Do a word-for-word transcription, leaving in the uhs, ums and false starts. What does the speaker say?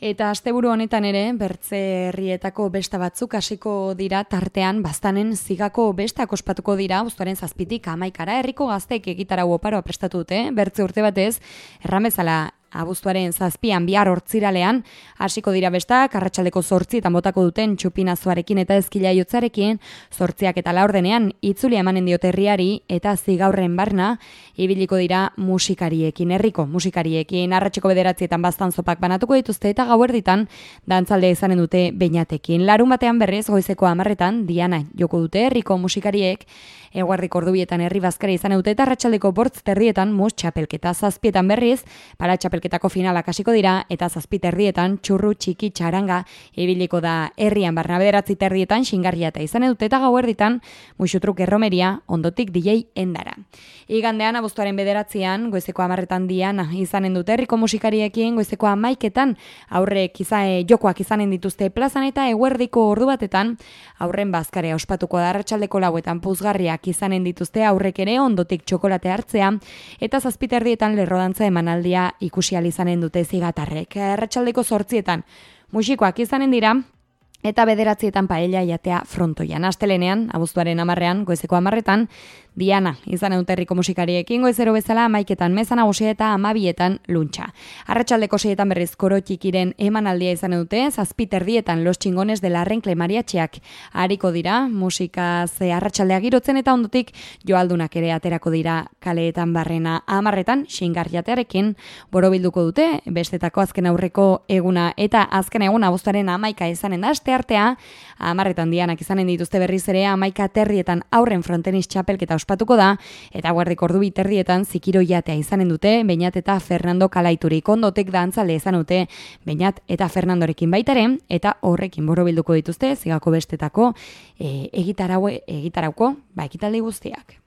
Eta asteburu honetan ere, bertze herrietako besta batzuk hasiko dira tartean, baztanen zigako bestak ospatuko dira, abuztuaren zazpitik hamaikara, herriko gazteek egitarau oparoa prestatu dute, bertze urte batez, erramezala abuztuaren zazpian bihar hortziralean, hasiko dira bestak, arratsaldeko zortzietan botako duten txupinazoarekin eta ezkila jotzarekin, zortziak eta laurdenean itzulia emanen diote herriari eta zigaurren barna, ibiliko dira musikariekin, herriko musikariekin, arratseko bederatzietan bastan zopak banatuko dituzte eta gauerditan dantzalde izanen dute beinatekin. Larun batean berrez goizeko hamarretan Diana joko dute herriko musikariek, eguerdiko ordubietan herri bazkari izanen dute eta arratsaldeko bortz terrietan mus txapelketa, zazpietan berriz, para txapelketako finalak hasiko dira eta zazpi terrietan txurru txiki txaranga ibiliko da herrian barna bederatzi terrietan xingarria eta izanen dute eta gauerditan musutruk erromeria ondotik D J Endara. Igandean abuztuaren bederatzean, goizeko hamarretan Diana izanen dute herriko musikariekin, goizeko hamaiketan aurrek izan, jokoak izanen dituzte plazan eta eguerdiko ordu batetan aurren bazkarea ospatuko da arratsaldeko lauetan puzgarriak izanen dituzte aurrek ere ondotik txokolate hartzea eta zazpiterdietan lerrodantza emanaldia ikusi ahal izanen dute zigatarrek. Arratsaldeko zortzietan musikoak izanen dira eta bederatzietan paella jatea frontoian. Astelenean, abuztuaren hamarrean, goizeko hamarretan, Diana izanen dute herriko musikariekin, goizero bezala hamaiketan meza nagusia eta hamabietan luntxa. Arratsaldeko seietan berriz koro txikiren emanaldia izanen dute, zazpiterdietan los txingones de la Renkle mariatxiak hariko dira, musika ze arratsaldea girotzen eta ondotik joaldunak ere aterako dira kaleetan barrena hamarretan, xingarriatearekin borobilduko dute, bestetako azken aurreko eguna eta azken egun abuztuaren hamaika izanen da, aste artea, hamarretan Dianak izanen dituzte berriz ere hamaika terrietan aurren frontenis txapelketa ospatuko da, eta guardiko ordu biterdietan zikiro jatea izanen dute, Beñat eta Fernando Kalaiturik ondotek dantzale izan dute, Beñat eta Fernandorekin baitaren, eta horrekin borobilduko dituzte, zigako bestetako e, egitarau, egitarauko, ba, ekitaldi guztiak.